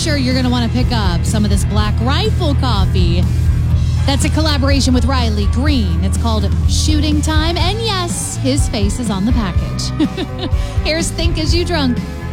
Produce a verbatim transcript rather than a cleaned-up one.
sure you're going to want to pick up some of this Black Rifle coffee. That's a collaboration with Riley Green. It's called Shooting Time. And yes, his face is on the package. Here's Think As You Drunk.